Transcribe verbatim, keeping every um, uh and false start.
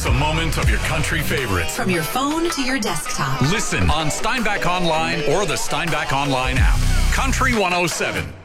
Miss a moment of your country favorites. From your phone to your desktop. Listen on Steinbach Online or the Steinbach Online app. Country one oh seven.